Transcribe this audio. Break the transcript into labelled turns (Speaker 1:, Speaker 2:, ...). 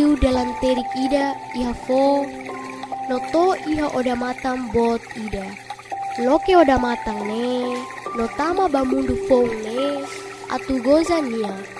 Speaker 1: Lalu dalam terik ida iha fo noto iha oda matang bot ida. Loke oda matang ne notama bamundu fong ne atu goza nia.